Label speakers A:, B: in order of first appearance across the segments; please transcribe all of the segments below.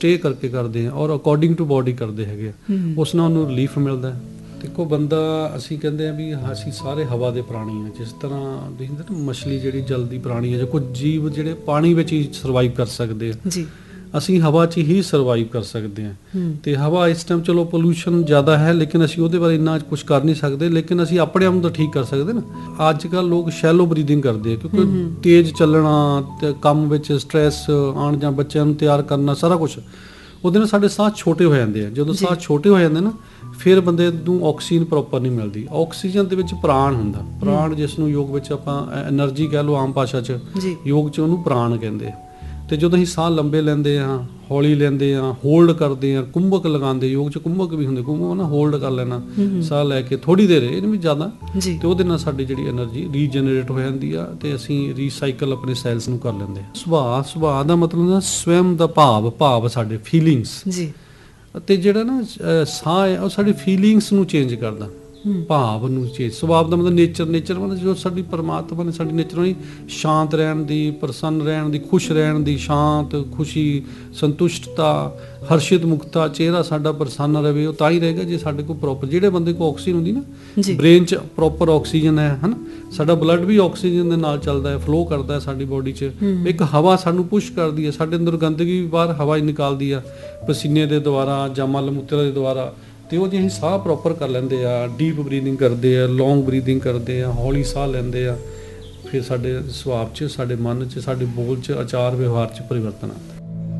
A: Stay ਕਰਕੇ ਕਰਦੇ ਹਾਂ ਔਰ ਅਕੋਰਡਿੰਗ ਟੂ ਬੋਡੀ ਕਰਦੇ ਹੈਗੇ ਆ, ਉਸ ਨਾਲ ਉਹਨੂੰ ਰਿਲੀਫ ਮਿਲਦਾ ਹੈ। ਦੇਖੋ ਬੰਦਾ, ਅਸੀਂ ਕਹਿੰਦੇ ਹਾਂ ਵੀ ਅਸੀਂ ਸਾਰੇ ਹਵਾ ਦੇ ਪ੍ਰਾਣੀ ਹਾਂ। ਜਿਸ ਤਰ੍ਹਾਂ ਦੇਖਦੇ ਨਾ ਮਛਲੀ ਜਿਹੜੀ ਜਲ ਦੀ ਪ੍ਰਾਣੀ ਹੈ, ਜਾਂ ਕੁਝ ਜੀਵ ਜਿਹੜੇ ਪਾਣੀ ਵਿੱਚ ਹੀ ਸਰਵਾਈਵ ਕਰ ਸਕਦੇ ਆ,
B: ਜੀ
A: ਅਸੀਂ ਹਵਾ 'ਚ ਹੀ ਸਰਵਾਈਵ ਕਰ ਸਕਦੇ ਹਾਂ। ਤੇ ਹਵਾ ਇਸ ਟਾਈਮ ਚਲੋ ਪੋਲੂਸ਼ਨ ਜ਼ਿਆਦਾ ਹੈ, ਲੇਕਿਨ ਅਸੀਂ ਉਹਦੇ ਬਾਰੇ ਇੰਨਾ ਕੁਝ ਕਰ ਨਹੀਂ ਸਕਦੇ, ਲੇਕਿਨ ਅਸੀਂ ਆਪਣੇ ਆਪ ਨੂੰ ਤਾਂ ਠੀਕ ਕਰ ਸਕਦੇ ਨਾ। ਅੱਜ ਕੱਲ੍ਹ ਲੋਕ ਸ਼ੈਲੋ ਬਰੀਦਿੰਗ ਕਰਦੇ ਆ, ਕਿਉਂਕਿ ਤੇਜ਼ ਚੱਲਣਾ ਤੇ ਕੰਮ ਵਿੱਚ ਸਟ੍ਰੈਸ ਆਉਣ ਜਾਂ ਬੱਚਿਆਂ ਨੂੰ ਤਿਆਰ ਕਰਨਾ, ਸਾਰਾ ਕੁਛ ਉਹਦੇ ਨਾਲ ਸਾਡੇ ਸਾਹ ਛੋਟੇ ਹੋ ਜਾਂਦੇ ਆ। ਜਦੋਂ ਸਾਹ ਛੋਟੇ ਹੋ ਜਾਂਦੇ ਨਾ, ਫਿਰ ਬੰਦੇ ਨੂੰ ਆਕਸੀਜਨ ਪ੍ਰੋਪਰ ਨਹੀਂ ਮਿਲਦੀ। ਆਕਸੀਜਨ ਦੇ ਵਿੱਚ ਪ੍ਰਾਣ ਹੁੰਦਾ, ਪ੍ਰਾਣ ਜਿਸ ਨੂੰ ਯੋਗ ਵਿੱਚ ਆਪਾਂ ਐਨਰਜੀ ਕਹਿ ਲਓ, ਆਮ ਭਾਸ਼ਾ 'ਚ ਯੋਗ 'ਚ ਉਹਨੂੰ ਪ੍ਰਾਣ ਕਹਿੰਦੇ। ਤੇ ਜਦੋਂ ਅਸੀਂ ਸਾਹ ਲੰਬੇ ਲੈਂਦੇ ਹਾਂ, ਹੌਲੀ ਲੈਂਦੇ ਹਾਂ, ਹੋਲਡ ਕਰਦੇ ਹਾਂ, ਕੁੰਭਕ ਲਗਾਉਂਦੇ, ਯੋਗ 'ਚ ਕੁੰਭਕ ਵੀ ਹੁੰਦੇ, ਕੁੰਭਕ ਨਾ ਹੋਲਡ ਕਰ ਲੈਣਾ ਸਾਹ ਲੈ ਕੇ ਥੋੜੀ ਦੇਰ, ਇਹਨੂੰ ਵੀ ਜ਼ਿਆਦਾ, ਤੇ ਉਹਦੇ ਨਾਲ ਸਾਡੀ ਜਿਹੜੀ ਐਨਰਜੀ ਰੀਜਨਰੇਟ ਹੋ ਜਾਂਦੀ ਆ ਤੇ ਅਸੀਂ ਰੀਸਾਈਕਲ ਆਪਣੇ ਸੈਲਸ ਨੂੰ ਕਰ ਲੈਂਦੇ ਹਾਂ। ਸੁਭਾਅ ਦਾ ਮਤਲਬ ਨਾ ਸਵੈਮ ਦਾ ਭਾਵ ਸਾਡੇ ਫੀਲਿੰਗਸ ਜੀ। ਅਤੇ ਜਿਹੜਾ ਨਾ ਸਾਹ ਹੈ ਉਹ ਸਾਡੀ ਫੀਲਿੰਗਸ ਨੂੰ ਚੇਂਜ ਕਰਦਾ, ਭਾਵ ਨੂੰ ਚੇਂਜ। ਸੁਭਾਅ ਦਾ ਮਤਲਬ ਨੇਚਰ ਮਤਲਬ ਜੋ ਸਾਡੀ ਪਰਮਾਤਮਾ ਨੇ ਸਾਡੀ ਨੇਚਰ ਹੋਈ ਸ਼ਾਂਤ ਰਹਿਣ ਦੀ, ਪ੍ਰਸੰਨ ਰਹਿਣ ਦੀ, ਖੁਸ਼ ਰਹਿਣ ਦੀ, ਸ਼ਾਂਤ, ਖੁਸ਼ੀ, ਸੰਤੁਸ਼ਟਤਾ, ਹਰਸ਼ਿਤ ਮੁਕਤਾ, ਚਿਹਰਾ ਸਾਡਾ ਪ੍ਰਸੰਨ ਰਹੇ। ਉਹ ਤਾਂ ਹੀ ਰਹੇਗਾ ਜੇ ਸਾਡੇ ਕੋਲ ਪ੍ਰੋਪਰ, ਜਿਹੜੇ ਬੰਦੇ ਕੋਲ ਆਕਸੀਜਨ ਹੁੰਦੀ ਨਾ, ਬ੍ਰੇਨ 'ਚ ਪ੍ਰੋਪਰ ਆਕਸੀਜਨ ਹੈ ਨਾ, ਸਾਡਾ ਬਲੱਡ ਵੀ ਆਕਸੀਜਨ ਦੇ ਨਾਲ ਚੱਲਦਾ ਹੈ, ਫਲੋ ਕਰਦਾ ਹੈ ਸਾਡੀ ਬੋਡੀ 'ਚ। ਇੱਕ ਹਵਾ ਸਾਨੂੰ ਪੁਸ਼ ਕਰਦੀ ਹੈ, ਸਾਡੇ ਅੰਦਰ ਗੰਦਗੀ ਵੀ ਬਾਹਰ ਹਵਾ ਹੀ ਨਿਕਾਲਦੀ ਆ, ਪਸੀਨੇ ਦੇ ਦੁਆਰਾ ਜਾਂ ਮਲ ਮੂਤਰ ਦੇ ਦੁਆਰਾ। ਤੇ ਉਹ ਜੇ ਅਸੀਂ ਸਾਹ ਪ੍ਰੋਪਰ ਕਰ ਲੈਂਦੇ ਆ, ਡੀਪ ਬਰੀਦਿੰਗ ਕਰਦੇ ਆ, ਲੌਂਗ ਬਰੀਦਿੰਗ ਕਰਦੇ ਆ, ਹੌਲੀ ਸਾਹ ਲੈਂਦੇ ਆ, ਫਿਰ ਸਾਡੇ ਸੁਭਾਅ 'ਚ, ਸਾਡੇ ਮਨ 'ਚ, ਸਾਡੇ ਬੋਲ 'ਚ, ਆਚਾਰ ਵਿਵਹਾਰ 'ਚ ਪਰਿਵਰਤਨ ਆਉਂਦਾ।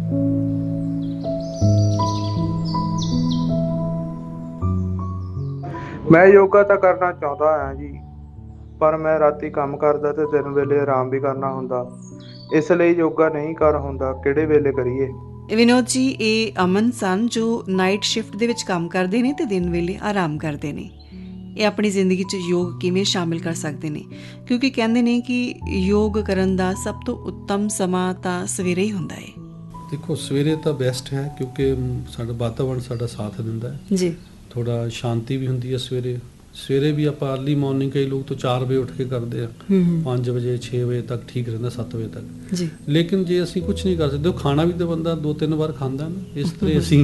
C: ਮੈਂ ਯੋਗਾ ਤਾਂ ਕਰਨਾ ਚਾਹੁੰਦਾ ਹਾਂ ਜੀ, ਪਰ ਮੈਂ ਰਾਤੀ ਕੰਮ ਕਰਦਾ ਤੇ ਦਿਨ ਵੇਲੇ ਆਰਾਮ ਵੀ ਕਰਨਾ ਹੁੰਦਾ, ਇਸ ਲਈ ਯੋਗਾ ਨਹੀਂ ਕਰ ਹੁੰਦਾ। ਕਿਹੜੇ ਵੇਲੇ ਕਰੀਏ?
B: ਵਿਨੋਦ ਜੀ, ਇਹ ਅਮਨ ਸਨ ਜੋ ਨਾਈਟ ਸ਼ਿਫਟ ਦੇ ਵਿੱਚ ਕੰਮ ਕਰਦੇ ਨੇ ਤੇ ਦਿਨ ਵੇਲੇ ਆਰਾਮ ਕਰਦੇ ਨੇ। ਇਹ ਆਪਣੀ ਜ਼ਿੰਦਗੀ 'ਚ ਯੋਗ ਕਿਵੇਂ ਸ਼ਾਮਿਲ ਕਰ ਸਕਦੇ ਨੇ, ਕਿਉਂਕਿ ਕਹਿੰਦੇ ਨੇ ਕਿ ਯੋਗ ਕਰਨ ਦਾ ਸਭ ਤੋਂ ਉੱਤਮ ਸਮਾਂ ਤਾਂ ਸਵੇਰੇ ਹੀ ਹੁੰਦਾ ਹੈ।
A: ਦੇਖੋ ਸਵੇਰੇ ਤਾਂ ਬੈਸਟ ਹੈ, ਕਿਉਂਕਿ ਸਾਡਾ ਵਾਤਾਵਰਨ ਸਾਡਾ ਸਾਥ ਦਿੰਦਾ ਹੈ ਜੀ। ਥੋੜਾ ਸ਼ਾਂਤੀ ਵੀ ਹੁੰਦੀ ਹੈ ਸਵੇਰੇ ਵੀ ਆਪਾਂ ਅਰਲੀ ਮਾਰਨਿੰਗ, ਕਈ ਲੋਕ ਤਾਂ 4 ਵਜੇ ਉੱਠ ਕੇ ਕਰਦੇ ਆ, 5 ਵਜੇ 6 ਵਜੇ ਤੱਕ ਠੀਕ ਰਹਿੰਦਾ, 7 ਵਜੇ ਤੱਕ ਜੀ। ਲੇਕਿਨ ਜੇ ਅਸੀਂ ਕੁਝ ਨਹੀਂ ਕਰ ਸਕਦੇ, ਉਹ ਖਾਣਾ ਵੀ ਤਾਂ ਬੰਦਾ 2-3 ਵਾਰ ਖਾਂਦਾ ਨਾ, ਇਸ ਤਰ੍ਹਾਂ ਅਸੀਂ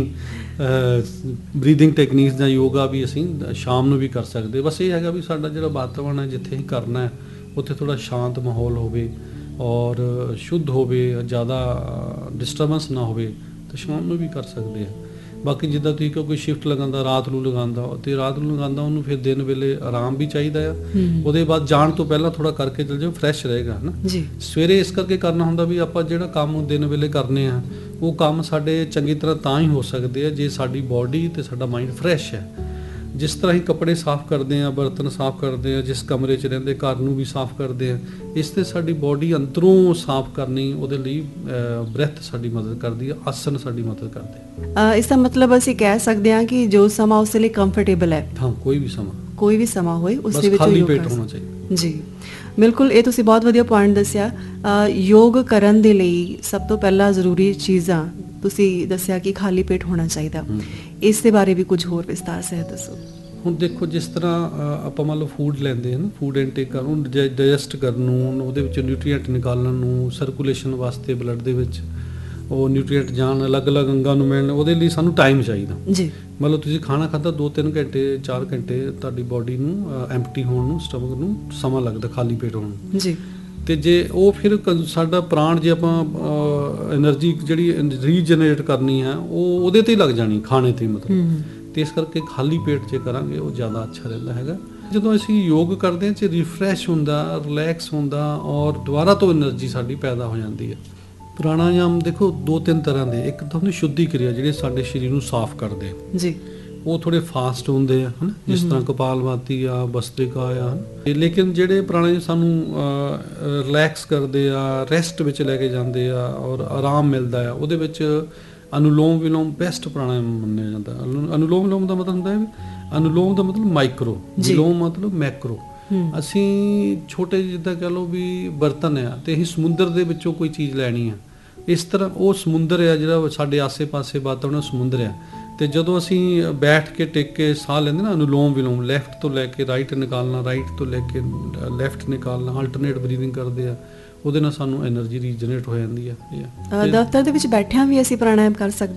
A: ਬਰੀਦਿੰਗ ਟੈਕਨੀਕਸ ਜਾਂ ਯੋਗਾ ਵੀ ਅਸੀਂ ਸ਼ਾਮ ਨੂੰ ਵੀ ਕਰ ਸਕਦੇ। ਬਸ ਇਹ ਹੈਗਾ ਵੀ ਸਾਡਾ ਜਿਹੜਾ ਵਾਤਾਵਰਨ ਹੈ, ਜਿੱਥੇ ਅਸੀਂ ਕਰਨਾ ਹੈ, ਉੱਥੇ ਥੋੜਾ ਸ਼ਾਂਤ ਮਾਹੌਲ ਹੋਵੇ ਔਰ ਸ਼ੁੱਧ ਹੋਵੇ, ਜ਼ਿਆਦਾ ਡਿਸਟਰਬੈਂਸ ਨਾ ਹੋਵੇ, ਤਾਂ ਸ਼ਾਮ ਨੂੰ ਵੀ ਕਰ ਸਕਦੇ ਆ। ਬਾਕੀ ਜਿੱਦਾਂ ਤੁਸੀਂ ਕੋਈ ਸ਼ਿਫਟ ਲਗਾਉਂਦਾ, ਰਾਤ ਨੂੰ ਲਗਾਉਂਦਾ, ਅਤੇ ਰਾਤ ਨੂੰ ਲਗਾਉਂਦਾ, ਉਹਨੂੰ ਫਿਰ ਦਿਨ ਵੇਲੇ ਆਰਾਮ ਵੀ ਚਾਹੀਦਾ ਆ। ਉਹਦੇ ਬਾਅਦ ਜਾਣ ਤੋਂ ਪਹਿਲਾਂ ਥੋੜਾ ਕਰਕੇ ਚੱਲ ਜਾਓ, ਫਰੈਸ਼ ਰਹੇਗਾ ਹੈ ਨਾ ਜੀ। ਸਵੇਰੇ ਇਸ ਕਰਕੇ ਕਰਨਾ ਹੁੰਦਾ ਵੀ ਆਪਾਂ ਜਿਹੜਾ ਕੰਮ ਦਿਨ ਵੇਲੇ ਕਰਨੇ ਆ, ਉਹ ਕੰਮ ਸਾਡੇ ਚੰਗੀ ਤਰ੍ਹਾਂ ਤਾਂ ਹੀ ਹੋ ਸਕਦੇ ਆ ਜੇ ਸਾਡੀ ਬੋਡੀ ਅਤੇ ਸਾਡਾ ਮਾਈਂਡ ਫਰੈਸ਼ ਹੈ। ਜਿਸ ਤਰ੍ਹਾਂ ਹੀ ਕੱਪੜੇ ਸਾਫ਼ ਕਰਦੇ ਹਾਂ, ਬਰਤਨ ਸਾਫ਼ ਕਰਦੇ ਹਾਂ, ਜਿਸ ਕਮਰੇ 'ਚ ਰਹਿੰਦੇ ਘਰ ਨੂੰ ਵੀ ਸਾਫ਼ ਕਰਦੇ ਹਾਂ, ਇਸ 'ਤੇ ਸਾਡੀ ਬੋਡੀ ਅੰਦਰੋਂ ਸਾਫ਼ ਕਰਨੀ, ਉਹਦੇ ਲਈ ਬ੍ਰੈਥ ਸਾਡੀ ਮਦਦ ਕਰਦੀ ਹੈ, ਆਸਨ ਸਾਡੀ ਮਦਦ ਕਰਦੇ ਆ।
B: ਇਸ ਦਾ ਮਤਲਬ ਅਸੀਂ ਕਹਿ ਸਕਦੇ ਹਾਂ ਕਿ ਜੋ ਸਮਾਂ ਉਸ ਲਈ ਕੰਫਰਟੇਬਲ ਹੈ,
A: ਹਾਂ, ਕੋਈ ਵੀ ਸਮਾਂ ਹੋਏ ਉਸ ਦੇ ਵਿੱਚ ਖਾਲੀ ਪੇਟ ਹੋਣਾ ਚਾਹੀਦਾ ਜੀ।
B: ਬਿਲਕੁਲ, ਇਹ ਤੁਸੀਂ ਬਹੁਤ ਵਧੀਆ ਪੁਆਇੰਟ ਦੱਸਿਆ। ਯੋਗ ਕਰਨ ਦੇ ਲਈ ਸਭ ਤੋਂ ਪਹਿਲਾਂ ਜ਼ਰੂਰੀ ਚੀਜ਼ਾਂ ਤੁਸੀਂ ਦੱਸਿਆ ਕਿ ਖਾਲੀ ਪੇਟ ਹੋਣਾ ਚਾਹੀਦਾ, ਇਸ ਦੇ ਬਾਰੇ ਵੀ ਕੁਝ ਹੋਰ ਵਿਸਤਾਰ ਸਹਿਤ ਦੱਸੋ।
A: ਹੁਣ ਦੇਖੋ, ਜਿਸ ਤਰ੍ਹਾਂ ਆਪਾਂ ਮੰਨ ਲਓ ਫੂਡ ਲੈਂਦੇ ਹਾਂ ਨਾ, ਫੂਡ ਇਨਟੇਕ ਕਰਨ ਨੂੰ, ਡਾਈਜੈਸਟ ਕਰਨ ਨੂੰ, ਉਹਦੇ ਵਿੱਚੋਂ ਨਿਊਟਰੀਐਂਟ ਨਿਕਾਲਣ ਨੂੰ, ਸਰਕੂਲੇਸ਼ਨ ਵਾਸਤੇ ਬਲੱਡ ਦੇ ਵਿੱਚ ਉਹ ਨਿਊਟਰੀਐਂਟ ਜਾਣ, ਅਲੱਗ-ਅਲੱਗ ਅੰਗਾਂ ਨੂੰ ਮਿਲਣ, ਉਹਦੇ ਲਈ ਸਾਨੂੰ ਟਾਈਮ ਚਾਹੀਦਾ ਜੀ। ਮੰਨ ਲਓ ਤੁਸੀਂ ਖਾਣਾ ਖਾਧਾ, 2-3 ਘੰਟੇ 4 ਘੰਟੇ ਤੁਹਾਡੀ ਬੋਡੀ ਨੂੰ ਐਮਪਟੀ ਹੋਣ ਨੂੰ, ਸਟਮਕ ਨੂੰ ਸਮਾਂ ਲੱਗਦਾ, ਖਾਲੀ ਪੇਟ ਹੋਣ ਨੂੰ ਜੀ। ਅਤੇ ਜੇ ਉਹ ਫਿਰ ਸਾਡਾ ਪ੍ਰਾਣ, ਜੇ ਆਪਾਂ ਐਨਰਜੀ ਜਿਹੜੀ ਰੀਜਨਰੇਟ ਕਰਨੀ ਹੈ, ਉਹ ਉਹਦੇ 'ਤੇ ਹੀ ਲੱਗ ਜਾਣੀ, ਖਾਣੇ 'ਤੇ ਮਤਲਬ। ਅਤੇ ਇਸ ਕਰਕੇ ਖਾਲੀ ਪੇਟ ਜੇ ਕਰਾਂਗੇ ਉਹ ਜ਼ਿਆਦਾ ਅੱਛਾ ਰਹਿੰਦਾ ਹੈਗਾ। ਜਦੋਂ ਅਸੀਂ ਯੋਗ ਕਰਦੇ ਹਾਂ, 'ਚ ਰਿਫਰੈਸ਼ ਹੁੰਦਾ, ਰਿਲੈਕਸ ਹੁੰਦਾ, ਔਰ ਦੁਬਾਰਾ ਤੋਂ ਐਨਰਜੀ ਸਾਡੀ ਪੈਦਾ ਹੋ ਜਾਂਦੀ ਹੈ। ਪ੍ਰਾਣਾਯਾਮ ਦੇਖੋ 2-3 ਤਰ੍ਹਾਂ ਦੇ, ਇੱਕ ਤਾਂ ਹੁੰਦੀ ਸ਼ੁੱਧੀ ਕਿਰਿਆ, ਜਿਹੜੇ ਸਾਡੇ ਸਰੀਰ ਨੂੰ ਸਾਫ਼ ਕਰਦੇ ਜੀ, ਉਹ ਥੋੜ੍ਹੇ ਫਾਸਟ ਹੁੰਦੇ ਆ, ਹੈ ਨਾ, ਜਿਸ ਤਰ੍ਹਾਂ ਕਪਾਲਭਾਤੀ ਆ, ਭਸਤ੍ਰਿਕਾ ਆ। ਲੇਕਿਨ ਜਿਹੜੇ ਪ੍ਰਾਣਾਯਾਮ ਸਾਨੂੰ ਰਿਲੈਕਸ ਕਰਦੇ ਆ, ਰੈਸਟ ਵਿੱਚ ਲੈ ਕੇ ਜਾਂਦੇ ਆ ਔਰ ਆਰਾਮ ਮਿਲਦਾ ਆ, ਉਹਦੇ ਵਿੱਚ ਅਨੁਲੋਮ ਵਿਲੋਮ ਬੈਸਟ ਪ੍ਰਾਣਾਯਾਮ ਮੰਨਿਆ ਜਾਂਦਾ। ਅਨੁਲੋਮ ਵਿਲੋਮ ਦਾ ਮਤਲਬ ਹੁੰਦਾ ਹੈ, ਅਨੁਲੋਮ ਦਾ ਮਤਲਬ ਮਾਈਕਰੋ, ਵਿਲੋਮ ਮਤਲਬ ਮੈਕਰੋ। ਅਸੀਂ ਛੋਟੇ ਜਿੱਦਾਂ ਕਹਿ ਲਓ ਵੀ ਬਰਤਨ ਆ, ਅਤੇ ਅਸੀਂ ਸਮੁੰਦਰ ਦੇ ਵਿੱਚੋਂ ਕੋਈ ਚੀਜ਼ ਲੈਣੀ ਆ, ਇਸ ਤਰ੍ਹਾਂ ਉਹ ਸਮੁੰਦਰ ਆ ਜਿਹੜਾ ਸਾਡੇ ਆਸੇ ਪਾਸੇ ਵਾਤਾਵਰਨ ਸਮੁੰਦਰ ਆ। ਅਤੇ ਜਦੋਂ ਅਸੀਂ ਬੈਠ ਕੇ ਟਿਕ ਕੇ ਸਾਹ ਲੈਂਦੇ ਨਾ, ਅਨੁਲੋਮ ਵਿਲੋਮ, ਲੈਫਟ ਤੋਂ ਲੈ ਕੇ ਰਾਈਟ ਨਿਕਾਲਣਾ, ਰਾਈਟ ਤੋਂ ਲੈ ਕੇ ਲੈਫਟ ਨਿਕਾਲਣਾ, ਆਲਟਰਨੇਟ ਬਰੀਦਿੰਗ ਕਰਦੇ ਆ, ਉਹਦੇ ਨਾਲ ਸਾਨੂੰ ਐਨਰਜੀ ਰੀਜਨਰੇਟ ਹੋ ਜਾਂਦੀ ਆ।
B: ਦਫ਼ਤਰ ਦੇ ਵਿੱਚ ਬੈਠਿਆਂ ਵੀ ਅਸੀਂ ਪ੍ਰਾਣਾਯਾਮ ਕਰ ਸਕਦੇ